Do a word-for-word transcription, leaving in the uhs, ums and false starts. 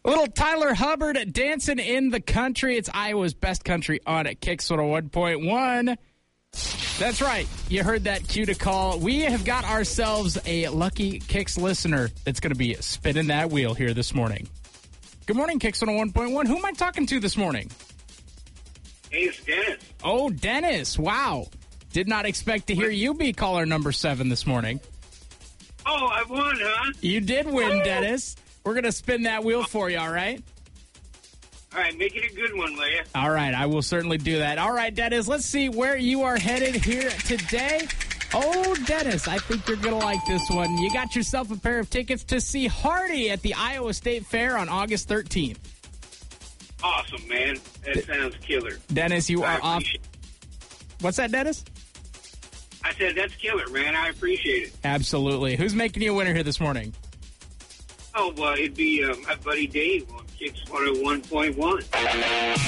A little Tyler Hubbard dancing in the country. It's Iowa's best country on at Kicks one oh one point one. That's right. You heard that cue to call. We have got ourselves a lucky Kicks listener that's going to be spinning that wheel here this morning. Good morning, Kicks one oh one point one. Who am I talking to this morning? Hey, it's Dennis. Oh, Dennis. Wow. Did not expect to hear you be caller number seven this morning. Oh, I won, huh? You did win, Dennis. We're going to spin that wheel for you, all right? All right, make it a good one, will you? All right, I will certainly do that. All right, Dennis, let's see where you are headed here today. Oh, Dennis, I think you're going to like this one. You got yourself a pair of tickets to see Hardy at the Iowa State Fair on August thirteenth. Awesome, man. That sounds killer. Dennis, you I are off. appreciate- What's that, Dennis? I said, that's killer, man. I appreciate it. Absolutely. Who's making you a winner here this morning? Oh, well, it'd be uh, my buddy Dave on Kicks one oh one point one.